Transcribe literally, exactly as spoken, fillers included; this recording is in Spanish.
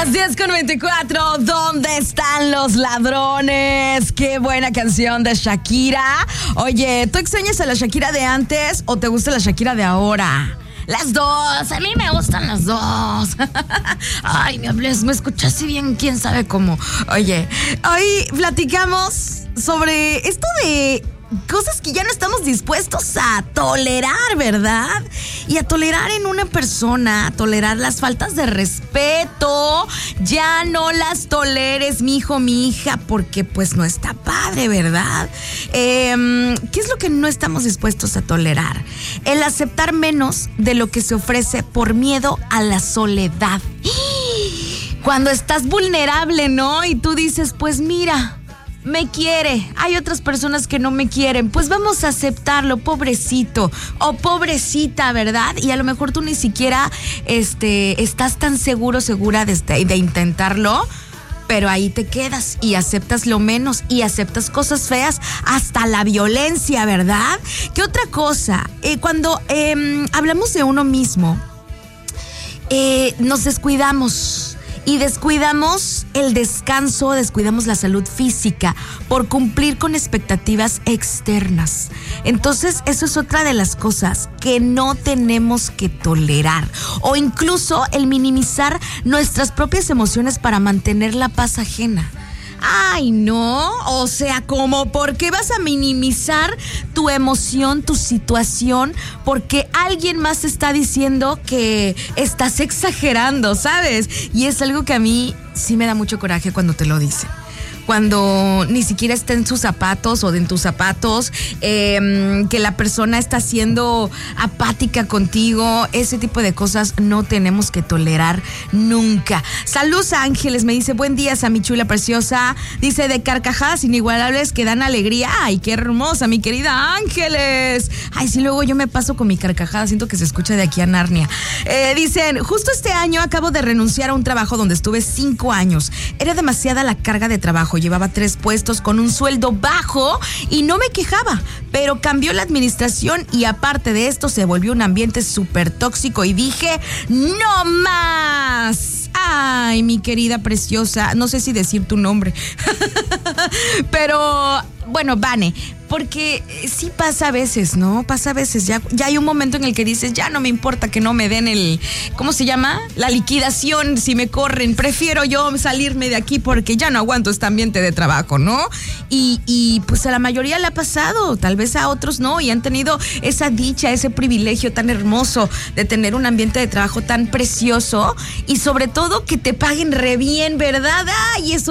las diez con veinticuatro, ¿dónde están los ladrones? Qué buena canción de Shakira. Oye, ¿tú extrañas a la Shakira de antes o te gusta la Shakira de ahora? Las dos, a mí me gustan las dos. Ay, me hables, me escuchaste bien, quién sabe cómo. Oye, hoy platicamos sobre esto de cosas que ya no estamos dispuestos a tolerar, ¿verdad? Y a tolerar en una persona, a tolerar las faltas de respeto. Ya no las toleres, mi hijo, mi hija, porque pues no está padre, ¿verdad? Eh, ¿Qué es lo que no estamos dispuestos a tolerar? El aceptar menos de lo que se ofrece por miedo a la soledad. Cuando estás vulnerable, ¿no? Y tú dices, pues mira, me quiere, hay otras personas que no me quieren, pues vamos a aceptarlo, pobrecito o pobrecita, ¿verdad? Y a lo mejor tú ni siquiera este, estás tan seguro, segura de, de intentarlo, pero ahí te quedas y aceptas lo menos y aceptas cosas feas, hasta la violencia, ¿verdad? ¿Qué otra cosa? Eh, cuando eh, hablamos de uno mismo, eh, nos descuidamos. Y descuidamos el descanso, descuidamos la salud física por cumplir con expectativas externas. Entonces, eso es otra de las cosas que no tenemos que tolerar. O incluso el minimizar nuestras propias emociones para mantener la paz ajena. Ay, no, o sea, como ¿por qué vas a minimizar tu emoción, tu situación? Porque alguien más está diciendo que estás exagerando, ¿sabes? Y es algo que a mí sí me da mucho coraje cuando te lo dicen. Cuando ni siquiera está en sus zapatos o en tus zapatos, eh, que la persona está siendo apática contigo, ese tipo de cosas no tenemos que tolerar nunca. Saludos a Ángeles, me dice, buen día a mi chula preciosa, dice, de carcajadas inigualables que dan alegría. Ay, qué hermosa, mi querida Ángeles. Ay, sí, luego yo me paso con mi carcajada, siento que se escucha de aquí a Narnia. Eh, dicen, justo este año acabo de renunciar a un trabajo donde estuve cinco años. Era demasiada la carga de trabajo. Llevaba tres puestos con un sueldo bajo y no me quejaba, pero cambió la administración y aparte de esto se volvió un ambiente súper tóxico y dije, ¡no más! Ay, mi querida preciosa, no sé si decir tu nombre, pero bueno, Vane, porque sí pasa a veces, ¿no? Pasa a veces, ya, ya hay un momento en el que dices, ya no me importa que no me den el, ¿cómo se llama? La liquidación, si me corren, prefiero yo salirme de aquí porque ya no aguanto este ambiente de trabajo, ¿no? Y, y pues a la mayoría le ha pasado, tal vez a otros no, y han tenido esa dicha, ese privilegio tan hermoso de tener un ambiente de trabajo tan precioso y sobre todo que te paguen re bien, ¿verdad? Ay, eso